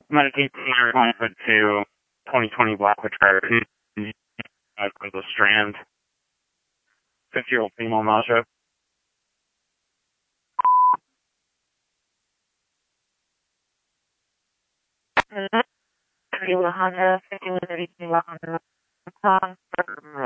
Medicaid senior appointment to 2020 Blackwood Drive for the Strand. 50-year-old female nausea. Honda, 5132 Honda.